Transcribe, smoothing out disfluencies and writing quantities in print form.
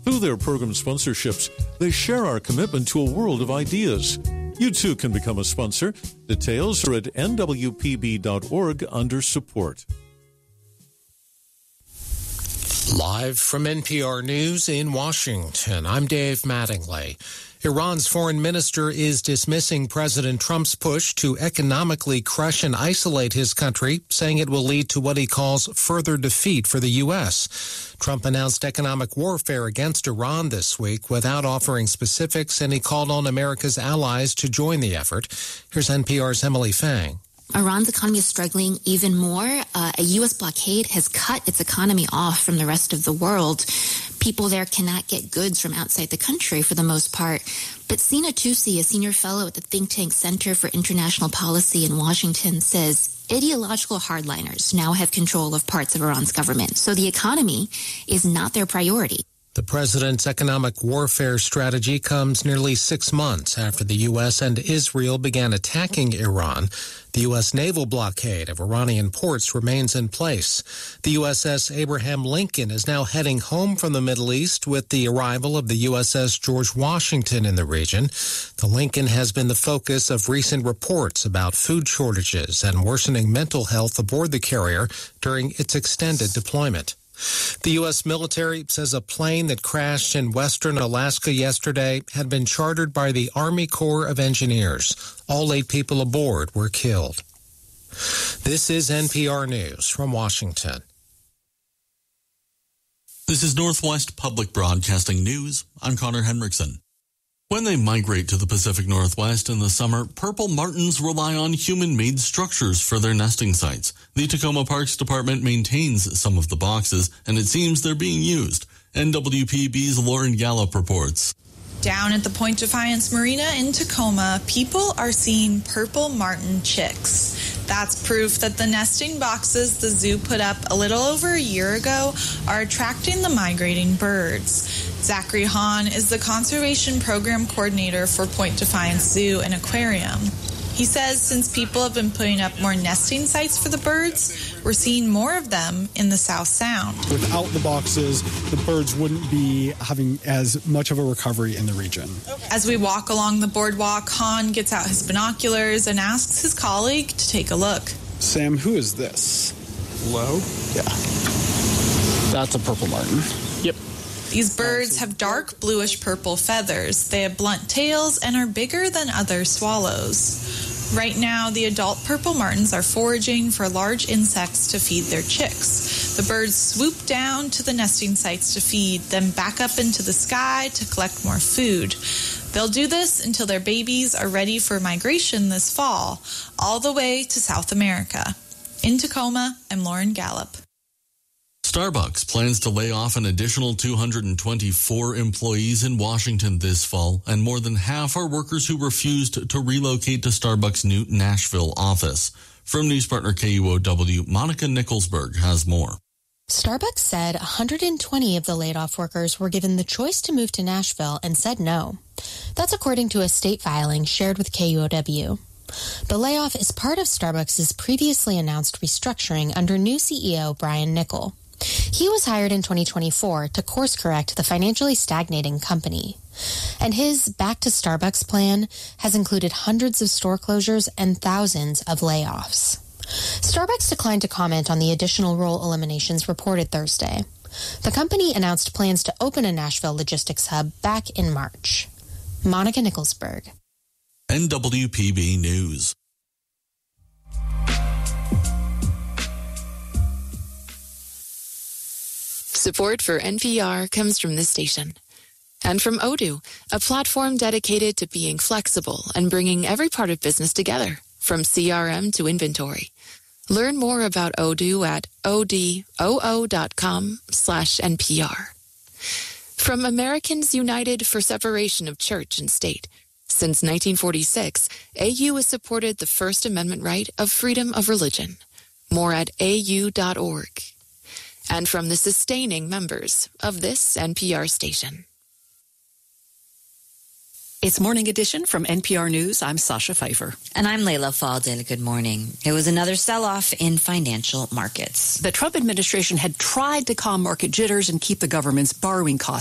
Through their program sponsorships, they share our commitment to a world of ideas. You too can become a sponsor. Details are at nwpb.org under support. Live from NPR News in Washington, I'm Dave Mattingly. Iran's foreign minister is dismissing President Trump's push to economically crush and isolate his country, saying it will lead to what he calls further defeat for the U.S. Trump announced economic warfare against Iran this week without offering specifics, and he called on America's allies to join the effort. Here's NPR's Emily Fang. Iran's economy is struggling even more. A U.S. blockade has cut its economy off from the rest of the world. People there cannot get goods from outside the country for the most part. But Sina Tusi, a senior fellow at the think tank Center for International Policy in Washington, says ideological hardliners now have control of parts of Iran's government. So the economy is not their priority. The president's economic warfare strategy comes nearly 6 months after the U.S. and Israel began attacking Iran. The U.S. naval blockade of Iranian ports remains in place. The USS Abraham Lincoln is now heading home from the Middle East with the arrival of the USS George Washington in the region. The Lincoln has been the focus of recent reports about food shortages and worsening mental health aboard the carrier during its extended deployment. The U.S. military says a plane that crashed in western Alaska yesterday had been chartered by the Army Corps of Engineers. All 8 people aboard were killed. This is NPR News from Washington. This is Northwest Public Broadcasting News. I'm Connor Henriksen. When they migrate to the Pacific Northwest in the summer, purple martins rely on human-made structures for their nesting sites. The Tacoma Parks Department maintains some of the boxes, and it seems they're being used. NWPB's Lauren Gallup reports. Down at the Point Defiance Marina in Tacoma, people are seeing purple martin chicks. That's proof that the nesting boxes the zoo put up a little over a year ago are attracting the migrating birds. Zachary Hahn is the Conservation Program Coordinator for Point Defiance Zoo and Aquarium. He says since people have been putting up more nesting sites for the birds, we're seeing more of them in the South Sound. Without the boxes, the birds wouldn't be having as much of a recovery in the region. As we walk along the boardwalk, Hahn gets out his binoculars and asks his colleague to take a look. Sam, who is this? Low? Yeah. That's a purple martin. Yep. These birds have dark bluish-purple feathers. They have blunt tails and are bigger than other swallows. Right now, the adult purple martins are foraging for large insects to feed their chicks. The birds swoop down to the nesting sites to feed, then back up into the sky to collect more food. They'll do this until their babies are ready for migration this fall, all the way to South America. In Tacoma, I'm Lauren Gallup. Starbucks plans to lay off an additional 224 employees in Washington this fall, and more than half are workers who refused to relocate to Starbucks' new Nashville office. From news partner KUOW, Monica Nicholsberg has more. Starbucks said 120 of the laid-off workers were given the choice to move to Nashville and said no. That's according to a state filing shared with KUOW. The layoff is part of Starbucks' previously announced restructuring under new CEO Brian Niccol. He was hired in 2024 to course-correct the financially stagnating company. And his Back to Starbucks plan has included hundreds of store closures and thousands of layoffs. Starbucks declined to comment on the additional role eliminations reported Thursday. The company announced plans to open a Nashville logistics hub back in March. Monica Nicholsberg. NWPB News. Support for NPR comes from this station. And from Odoo, a platform dedicated to being flexible and bringing every part of business together, from CRM to inventory. Learn more about Odoo at odoo.com/NPR. From Americans United for Separation of Church and State. Since 1946, AU has supported the First Amendment right of freedom of religion. More at au.org. And from the sustaining members of this NPR station. It's Morning Edition from NPR News. I'm Sasha Pfeiffer. And I'm Layla Faldil. Good morning. It was another sell-off in financial markets. The Trump administration had tried to calm market jitters and keep the government's borrowing costs